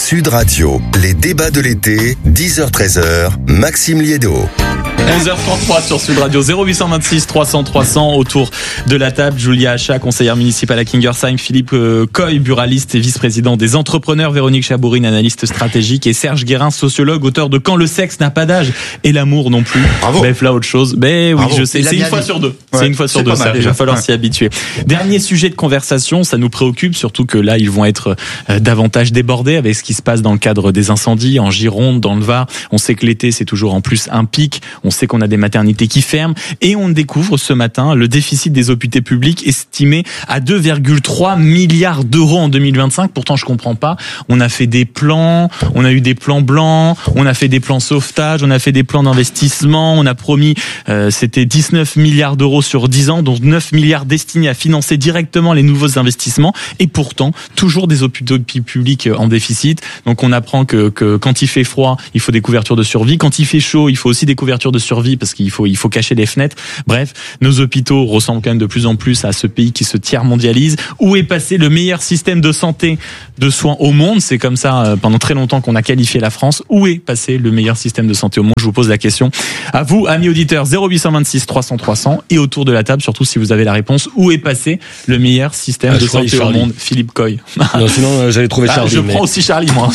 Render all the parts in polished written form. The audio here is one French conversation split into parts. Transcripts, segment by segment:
Sud Radio, les débats de l'été, 10h-13h, Maxime Liédo. 11h33 sur Sud Radio, 0826 300 300. Autour de la table, Julia Achat, conseillère municipale à Kingersheim, Philippe Coy, buraliste et vice-président des entrepreneurs, Véronique Chabourine, analyste stratégique, et Serge Guérin, sociologue, auteur de Quand le sexe n'a pas d'âge et l'amour non plus. Bravo. Bref, là, autre chose. Mais oui, Bravo. je sais, c'est une fois sur deux. C'est une fois sur deux, ça. Il va falloir s'y habituer. Dernier sujet de conversation, ça nous préoccupe, surtout que là, ils vont être davantage débordés avec ce qui se passe dans le cadre des incendies en Gironde, dans le Var. On sait que l'été, c'est toujours en plus un pic. On sait qu'on a des maternités qui ferment et on découvre ce matin le déficit des hôpitaux publics estimé à 2,3 milliards d'euros en 2025. Pourtant, je comprends pas. On a fait des plans, on a eu des plans blancs, on a fait des plans sauvetage, on a fait des plans d'investissement, on a promis, c'était 19 milliards d'euros sur 10 ans, dont 9 milliards destinés à financer directement les nouveaux investissements, et pourtant, toujours des hôpitaux publics en déficit. Donc on apprend que quand il fait froid, il faut des couvertures de survie. Quand il fait chaud, il faut aussi des couvertures de survie parce qu'il faut cacher les fenêtres. Bref, nos hôpitaux ressemblent quand même de plus en plus à ce pays qui se tiers-mondialise. Où est passé le meilleur système de santé, de soins au monde? C'est comme ça pendant très longtemps qu'on a qualifié la France. Où est passé le meilleur système de santé au monde? Je vous pose la question à vous, amis auditeurs, 0826 300 300, et autour de la table, surtout si vous avez la réponse, où est passé le meilleur système de santé au monde? Philippe Coy. Non, sinon j'allais trouver Charlie. Je prends aussi Charlie, moi.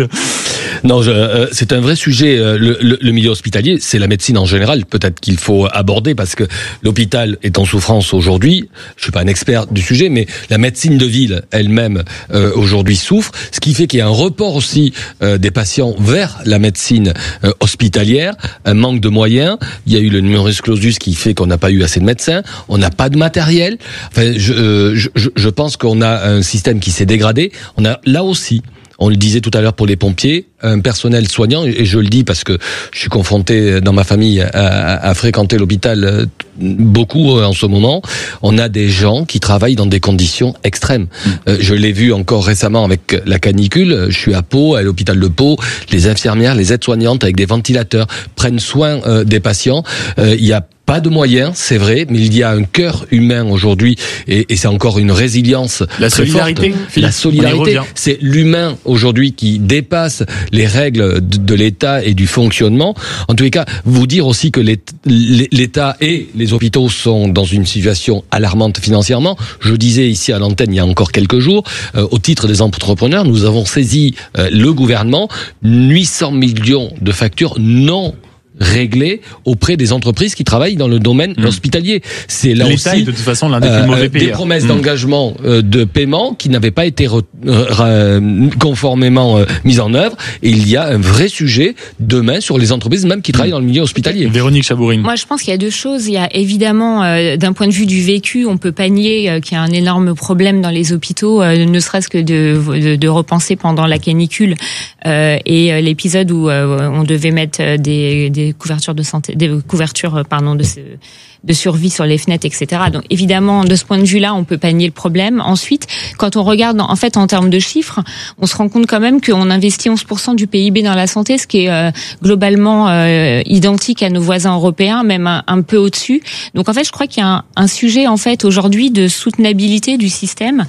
Non, c'est un vrai sujet. Le milieu hospitalier, c'est la médecine en général. Peut-être qu'il faut aborder parce que l'hôpital est en souffrance aujourd'hui. Je suis pas un expert du sujet, mais la médecine de ville elle-même aujourd'hui souffre. Ce qui fait qu'il y a un report aussi des patients vers la médecine hospitalière, un manque de moyens. Il y a eu le numerus clausus qui fait qu'on n'a pas eu assez de médecins, on n'a pas de matériel. Enfin, je pense qu'on a un système qui s'est dégradé. On a là aussi, on le disait tout à l'heure pour les pompiers, un personnel soignant, et je le dis parce que je suis confronté dans ma famille à fréquenter l'hôpital beaucoup en ce moment. On a des gens qui travaillent dans des conditions extrêmes. Je l'ai vu encore récemment avec la canicule. Je suis à Pau, à l'hôpital de Pau. Les infirmières, les aides-soignantes avec des ventilateurs prennent soin des patients. Il y a pas de moyens, c'est vrai, mais il y a un cœur humain aujourd'hui, et c'est encore une résilience. La solidarité, forte. La solidarité, c'est l'humain aujourd'hui qui dépasse les règles de l'État et du fonctionnement. En tous les cas, vous dire aussi que l'État et les hôpitaux sont dans une situation alarmante financièrement. Je disais ici à l'antenne il y a encore quelques jours, au titre des entrepreneurs, nous avons saisi le gouvernement 800 millions de factures non réglé auprès des entreprises qui travaillent dans le domaine hospitalier. C'est là l'État aussi est de toute façon l'un des plus mauvais payeurs. Des promesses d'engagement de paiement qui n'avaient pas été conformément mises en œuvre, et il y a un vrai sujet demain sur les entreprises même qui travaillent dans le milieu hospitalier. Véronique Chabourine. Moi, je pense qu'il y a deux choses. Il y a évidemment, d'un point de vue du vécu, on peut pas nier qu'il y a un énorme problème dans les hôpitaux, ne serait-ce que de repenser pendant la canicule et l'épisode où on devait mettre des couvertures de santé, des couvertures de survie sur les fenêtres, etc. Donc évidemment, de ce point de vue-là, on peut pas nier le problème. Ensuite, quand on regarde en fait en termes de chiffres, on se rend compte quand même qu'on investit 11% du PIB dans la santé, ce qui est globalement identique à nos voisins européens, même un peu au-dessus. Donc en fait, je crois qu'il y a un sujet en fait aujourd'hui de soutenabilité du système,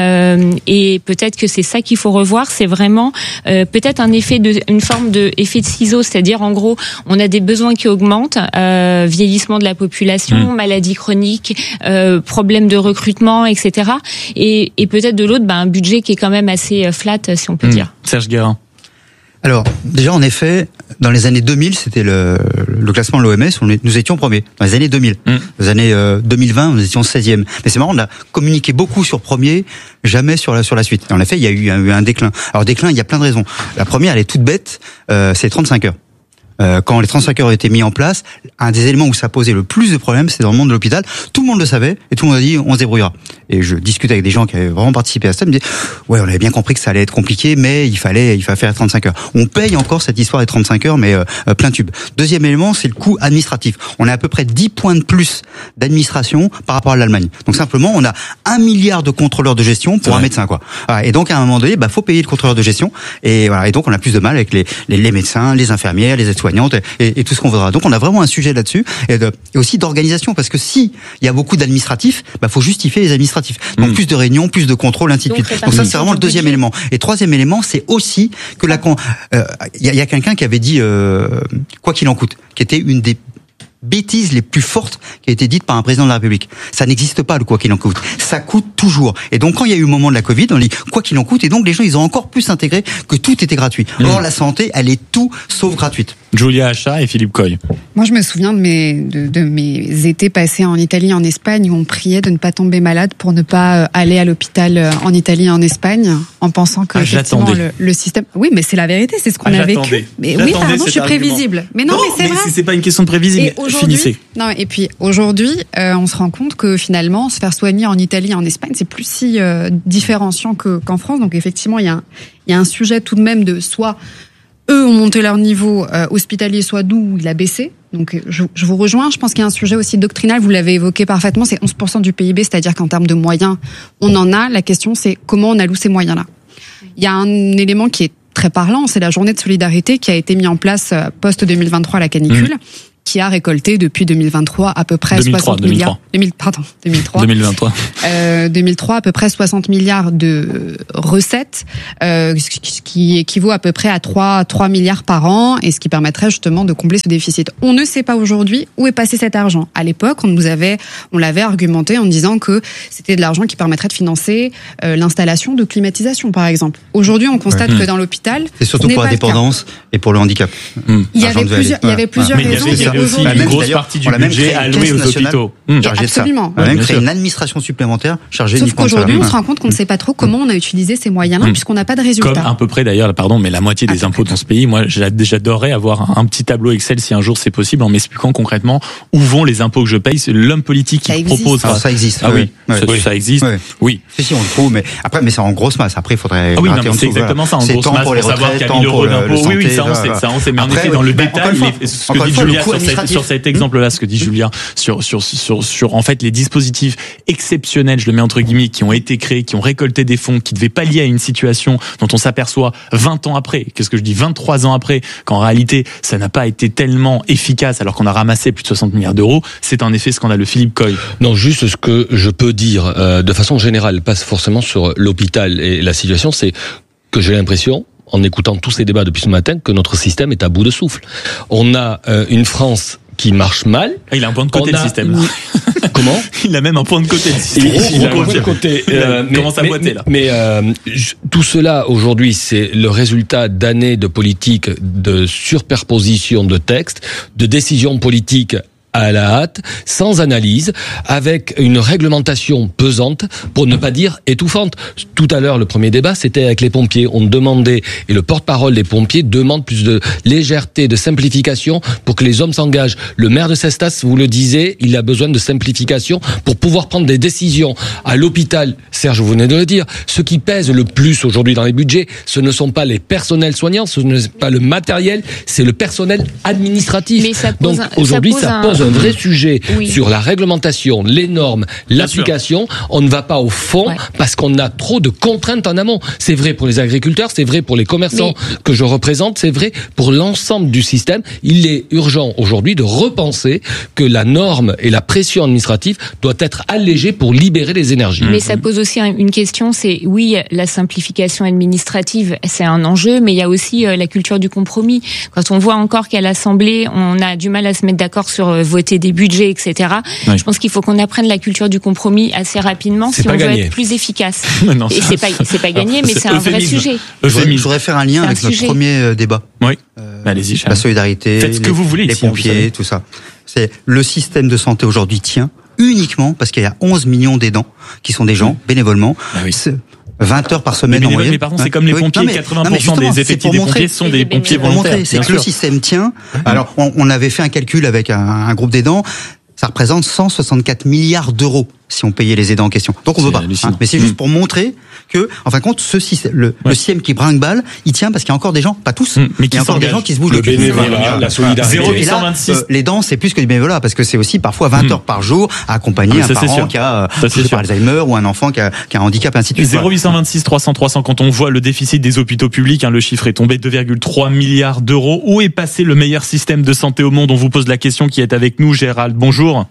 et peut-être que c'est ça qu'il faut revoir. C'est vraiment peut-être une forme de effet de ciseau, c'est-à-dire en gros, on a des besoins qui augmentent, vieillissement de la population, maladies chroniques, problèmes de recrutement, etc. Et peut-être de l'autre, un budget qui est quand même assez flat, si on peut dire. Serge Guérin. Alors, déjà, en effet, dans les années 2000, c'était le classement de l'OMS, nous étions premiers. Dans les années 2000. Dans les années 2020, nous étions 16e. Mais c'est marrant, on a communiqué beaucoup sur premier, jamais sur la suite. En effet, il y a eu un déclin. Alors, déclin, il y a plein de raisons. La première, elle est toute bête, c'est 35 heures. Quand les 35 heures ont été mis en place, un des éléments où ça posait le plus de problèmes, c'est dans le monde de l'hôpital. Tout le monde le savait et tout le monde a dit on se débrouillera. Et je discutais avec des gens qui avaient vraiment participé à ça, ils me disaient ouais, on avait bien compris que ça allait être compliqué, mais il fallait faire 35 heures. On paye encore cette histoire des 35 heures, mais plein tube. Deuxième élément, c'est le coût administratif. On a à peu près 10 points de plus d'administration par rapport à l'Allemagne. Donc simplement, on a 1 milliard de contrôleurs de gestion pour un médecin, quoi. Voilà. Et donc à un moment donné, faut payer le contrôleur de gestion. Et voilà. Et donc on a plus de mal avec les médecins, les infirmières, les aides-soignantes, soignantes et tout ce qu'on voudra. Donc on a vraiment un sujet là-dessus et aussi d'organisation, parce que si il y a beaucoup d'administratifs, faut justifier les administratifs. Donc plus de réunions, plus de contrôles, ainsi de suite. Donc ça c'est vraiment le deuxième élément. Et troisième élément, c'est aussi que il y a quelqu'un qui avait dit quoi qu'il en coûte, qui était une des bêtises les plus fortes qui a été dite par un président de la République. Ça n'existe pas, le quoi qu'il en coûte. Ça coûte toujours. Et donc, quand il y a eu le moment de la Covid, on dit quoi qu'il en coûte, et donc les gens, ils ont encore plus intégré que tout était gratuit. Or, la santé, elle est tout sauf gratuite. Julia Achat et Philippe Coy. Moi, je me souviens de mes étés passés en Italie, en Espagne, où on priait de ne pas tomber malade pour ne pas aller à l'hôpital en Italie et en Espagne, en pensant que effectivement le système. Oui, mais c'est la vérité, c'est ce qu'on a vécu. Mais oui, pardon, je suis prévisible. Mais non, mais c'est vrai. C'est pas une question de prévisible. Finissez. Non, et puis aujourd'hui, on se rend compte que finalement, se faire soigner en Italie et en Espagne, c'est plus si différenciant qu'en France. Donc effectivement, il y a un sujet tout de même de soit eux ont monté leur niveau hospitalier, soit d'où il a baissé. Donc je vous rejoins. Je pense qu'il y a un sujet aussi doctrinal, vous l'avez évoqué parfaitement, c'est 11% du PIB, c'est-à-dire qu'en termes de moyens, on en a. La question, c'est comment on alloue ces moyens-là. Il y a un élément qui est très parlant, c'est la journée de solidarité qui a été mise en place post-2023 à la canicule. Qui a récolté depuis 2023 à peu près 60 milliards. 2023 à peu près 60 milliards de recettes, ce qui équivaut à peu près à 3 milliards par an, et ce qui permettrait justement de combler ce déficit. On ne sait pas aujourd'hui où est passé cet argent. À l'époque, on l'avait argumenté en disant que c'était de l'argent qui permettrait de financer l'installation de climatisation, par exemple. Aujourd'hui, on constate que dans l'hôpital, c'est surtout pour la dépendance et pour le handicap. Il y avait plusieurs raisons. Il y avait aussi une grosse partie du budget alloué aux hôpitaux. Absolument. On a même créé une administration supplémentaire chargée uniquement de ça. Sauf qu'aujourd'hui, on se rend compte qu'on ne sait pas trop comment on a utilisé ces moyens-là, puisqu'on n'a pas de résultats. Comme à peu près d'ailleurs, mais la moitié des impôts dans ce pays. Moi, j'adorerais avoir un petit tableau Excel si un jour c'est possible, en m'expliquant concrètement où vont les impôts que je paye. C'est l'homme politique qui propose. Alors, ça existe. Ah oui, ça existe. Oui. Si, on le trouve, mais c'est en grosse masse. Après, il faudrait. Ah oui, c'est exactement ça, en grosse masse, pour savoir qu'il y a 1000 euros d'impôts. Oui, ça on sait. Mais en effet, dans le détail, ce que dit Julia sur cet exemple-là, ce que dit Julia sur en fait les dispositifs exceptionnels, je le mets entre guillemets, qui ont été créés, qui ont récolté des fonds, qui devaient pallier à une situation dont on s'aperçoit 20 ans après, qu'est-ce que je dis, 23 ans après, qu'en réalité ça n'a pas été tellement efficace alors qu'on a ramassé plus de 60 milliards d'euros, c'est en effet scandaleux. Philippe Coy. Non, juste ce que je peux dire de façon générale, pas forcément sur l'hôpital et la situation, c'est que j'ai l'impression, en écoutant tous ces débats depuis ce matin, que notre système est à bout de souffle. On a une France qui marche mal. Il a un point de côté, le système, là. Comment? Il a même un point de côté, le système. Il a un point de côté. Il commence à boiter, là. Mais tout cela, aujourd'hui, c'est le résultat d'années de politique, de superposition de textes, de décisions politiques à la hâte, sans analyse, avec une réglementation pesante, pour ne pas dire étouffante. Tout à l'heure, le premier débat, c'était avec les pompiers. On demandait, et le porte-parole des pompiers demande plus de légèreté, de simplification pour que les hommes s'engagent. Le maire de Cestas vous le disait, il a besoin de simplification pour pouvoir prendre des décisions. À l'hôpital, Serge, vous venez de le dire, ce qui pèse le plus aujourd'hui dans les budgets, ce ne sont pas les personnels soignants, ce n'est pas le matériel, c'est le personnel administratif. Donc aujourd'hui, ça pose un vrai sujet sur la réglementation, les normes, l'application. On ne va pas au fond parce qu'on a trop de contraintes en amont. C'est vrai pour les agriculteurs, c'est vrai pour les commerçants que je représente, c'est vrai pour l'ensemble du système. Il est urgent aujourd'hui de repenser que la norme et la pression administrative doit être allégée pour libérer les énergies. Mais ça pose aussi une question, c'est oui, la simplification administrative, c'est un enjeu, mais il y a aussi la culture du compromis. Quand on voit encore qu'à l'Assemblée, on a du mal à se mettre d'accord sur voter des budgets, etc. Je pense qu'il faut qu'on apprenne la culture du compromis assez rapidement si on veut être plus efficace. Non, et c'est pas gagné, mais c'est un vrai sujet. Je voudrais faire un lien avec notre premier débat. Oui. Allez-y, la solidarité, faites ce que vous voulez, les pompiers, tout ça. C'est le système de santé aujourd'hui tient uniquement parce qu'il y a 11 millions d'aidants qui sont des gens bénévolement. 20 heures par semaine en moyenne. Mais pardon, c'est comme les pompiers, 80% des effectifs des pompiers sont des pompiers volontaires. C'est que le système tient. Alors, on avait fait un calcul avec un groupe d'aidants. Ça représente 164 milliards d'euros si on payait les aidants en question. Donc on veut pas. Mais c'est juste pour montrer que, en fin de compte, le système qui brinque-balle, il tient parce qu'il y a encore des gens, pas tous, mais il y a encore des gens qui se bougent le cul. La solidarité. 0826. L'aidant, c'est plus que du bénévolat, parce que c'est aussi parfois 20 heures par jour à accompagner un parent qui a Alzheimer ou un enfant qui a un handicap, ainsi de suite. 0826 300 300, quand on voit le déficit des hôpitaux publics, le chiffre est tombé 2,3 milliards d'euros. Où est passé le meilleur système de santé au monde? On vous pose la question, qui est avec nous. Gérald, bonjour.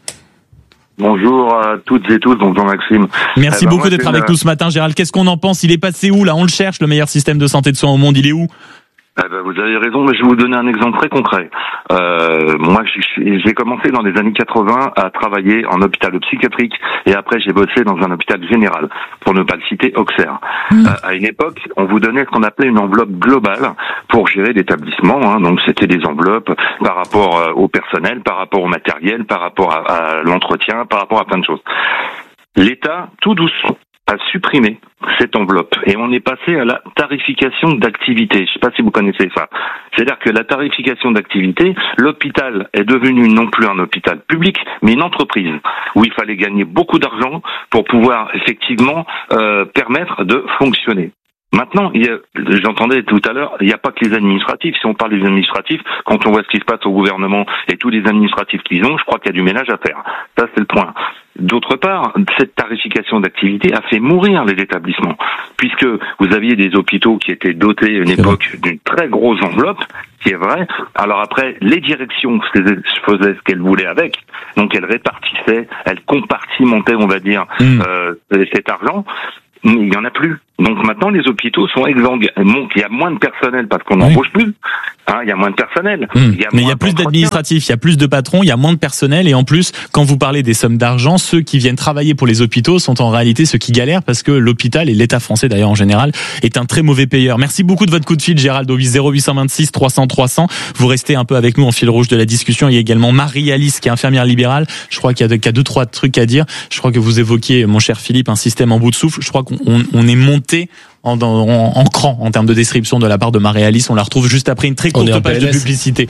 Bonjour à toutes et tous, bonjour Maxime. Merci beaucoup d'être avec nous ce matin, Gérald. Qu'est-ce qu'on en pense? Il est passé où là? On le cherche, le meilleur système de santé de soins au monde, il est où? Vous avez raison, mais je vais vous donner un exemple très concret. Moi, j'ai commencé dans les années 80 à travailler en hôpital psychiatrique et après j'ai bossé dans un hôpital général, pour ne pas le citer, Auxerre. À une époque, on vous donnait ce qu'on appelait une enveloppe globale pour gérer l'établissement. Donc c'était des enveloppes par rapport au personnel, par rapport au matériel, par rapport à l'entretien, par rapport à plein de choses. L'État, tout doucement, a supprimé cette enveloppe et on est passé à la tarification d'activité. Je ne sais pas si vous connaissez ça. C'est-à-dire que la tarification d'activité, l'hôpital est devenu non plus un hôpital public, mais une entreprise où il fallait gagner beaucoup d'argent pour pouvoir effectivement permettre de fonctionner. Maintenant, j'entendais tout à l'heure, il n'y a pas que les administratifs. Si on parle des administratifs, quand on voit ce qui se passe au gouvernement et tous les administratifs qu'ils ont, je crois qu'il y a du ménage à faire. Ça, c'est le point. D'autre part, cette tarification d'activité a fait mourir les établissements, puisque vous aviez des hôpitaux qui étaient dotés à une époque d'une très grosse enveloppe, qui est vrai. Alors après, les directions faisaient ce qu'elles voulaient avec, donc elles répartissaient, elles compartimentaient, on va dire, cet argent. Mais il n'y en a plus. Donc maintenant, les hôpitaux sont exsangues. Il y a moins de personnel parce qu'on n'embauche plus. Il y a moins de personnel. Mais il y a plus d'administratifs, il y a plus de patrons, il y a moins de personnel. Et en plus, quand vous parlez des sommes d'argent, ceux qui viennent travailler pour les hôpitaux sont en réalité ceux qui galèrent, parce que l'hôpital et l'État français d'ailleurs en général est un très mauvais payeur. Merci beaucoup de votre coup de fil, Gérald, au 0826 300 300. Vous restez un peu avec nous en fil rouge de la discussion. Il y a également Marie-Alice qui est infirmière libérale. Je crois qu'il y a 2-3 trucs à dire. Je crois que vous évoquiez, mon cher Philippe, un système en bout de souffle. Je crois qu'on est monté en cran en termes de description de la part de Marie-Alice. On la retrouve juste après une très courte page de publicité.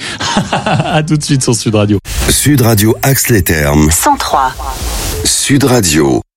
À tout de suite sur Sud Radio. Sud Radio Axe les Thermes. 103. Sud Radio.